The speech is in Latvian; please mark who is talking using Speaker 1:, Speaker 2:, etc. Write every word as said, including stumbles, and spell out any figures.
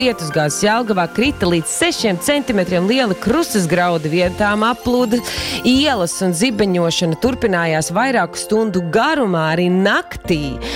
Speaker 1: Lietusgāzes Jelgavā krita līdz sešiem centimetriem lieli krustasgraudi, vietām aplūda ielas un zibeņošana turpinājās vairāku stundu garumā arī naktī.